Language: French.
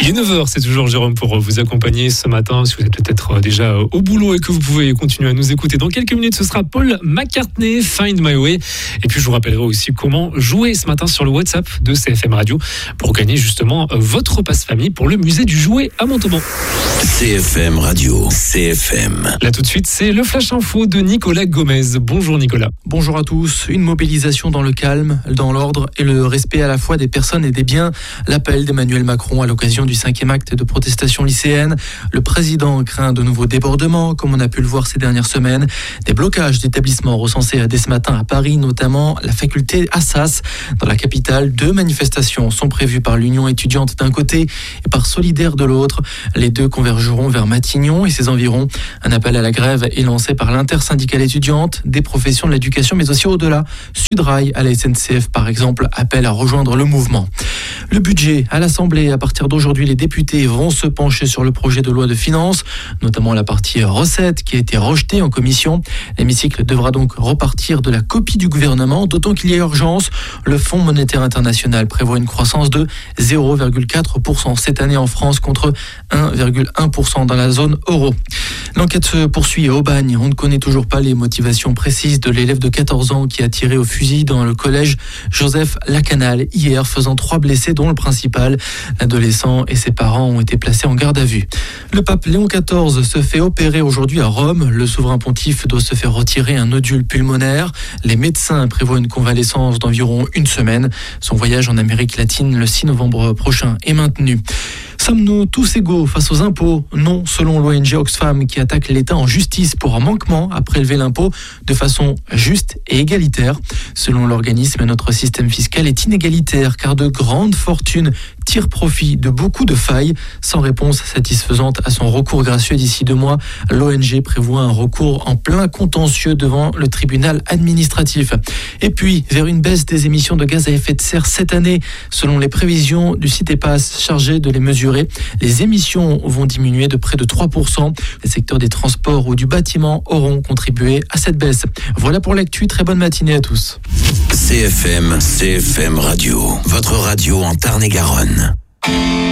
Il est 9h, c'est toujours Jérôme pour vous accompagner ce matin. Si vous êtes peut-être déjà au boulot et que vous pouvez continuer à nous écouter, dans quelques minutes, ce sera Paul McCartney, Find My Way. Et puis, je vous rappellerai aussi comment jouer ce matin sur le WhatsApp de CFM Radio pour gagner justement votre passe-famille pour le musée du jouet à Montauban. CFM Radio, CFM. Là, tout de suite, c'est le Flash Info de Nicolas Gomez. Bonjour Nicolas. Bonjour à tous. Une mobilisation dans le calme, dans l'ordre et le respect à la fois des personnes et des biens. L'appel d'Emmanuel Macron à l'occasion du 5e acte de protestation lycéenne. Le président craint de nouveaux débordements, comme on a pu le voir ces dernières semaines. Des blocages d'établissements recensés dès ce matin à Paris, notamment la faculté Assas. Dans la capitale, 2 manifestations sont prévues par l'Union étudiante d'un côté et par Solidaire de l'autre. Les deux convergeront vers Matignon et ses environs. Un appel à la grève est lancé par l'intersyndicale étudiante, des professions de l'éducation, mais aussi au-delà. Sudrail à la SNCF, par exemple, appelle à rejoindre le mouvement. Le budget à l'Assemblée. À partir d'aujourd'hui, les députés vont se pencher sur le projet de loi de finances, notamment la partie recettes qui a été rejetée en commission. L'hémicycle devra donc repartir de la copie du gouvernement, d'autant qu'il y a urgence. Le Fonds monétaire international prévoit une croissance de 0,4% cette année en France contre 1,1% dans la zone euro. L'enquête se poursuit à Aubagne. On ne connaît toujours pas les motivations précises de l'élève de 14 ans qui a tiré au fusil dans le collège Joseph Lacanal hier, faisant 3 blessés, dont le principal. L'adolescent et ses parents ont été placés en garde à vue. Le pape Léon XIV se fait opérer aujourd'hui à Rome. Le souverain pontife doit se faire retirer un nodule pulmonaire. Les médecins prévoient une convalescence d'environ 1 semaine. Son voyage en Amérique latine le 6 novembre prochain est maintenu. Sommes-nous tous égaux face aux impôts ? Non, selon l'ONG Oxfam qui attaque l'État en justice pour un manquement à prélever l'impôt de façon juste et égalitaire. Selon l'organisme, notre système fiscal est inégalitaire car de grandes fortunes tirent profit de beaucoup de failles. Sans réponse satisfaisante à son recours gracieux d'ici 2 mois, l'ONG prévoit un recours en plein contentieux devant le tribunal administratif. Et puis, vers une baisse des émissions de gaz à effet de serre cette année, selon les prévisions du CITEPAS chargé de les mesurer, les émissions vont diminuer de près de 3%. Les secteurs des transports ou du bâtiment auront contribué à cette baisse. Voilà pour l'actu, très bonne matinée à tous. CFM Radio, votre radio en Tarn-et-Garonne.